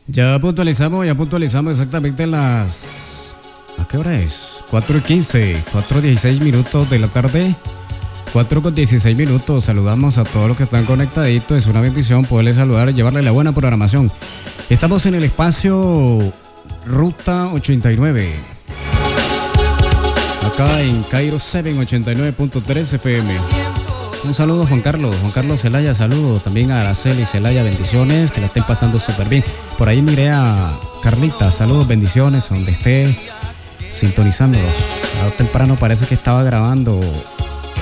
Ya puntualizamos exactamente las... ¿A qué hora es? 4:15, 4:16 minutos de la tarde. 4:16 minutos. Saludamos a todos los que están conectaditos. Es una bendición poderles saludar y llevarles la buena programación. Estamos en el espacio Ruta 89. Acá en Cairo 789.3 FM. Un saludo a Juan Carlos Zelaya, saludos. También a Araceli Zelaya, bendiciones, que la estén pasando súper bien. Por ahí miré a Carlita, saludos, bendiciones, donde esté sintonizándolos. A temprano parece que estaba grabando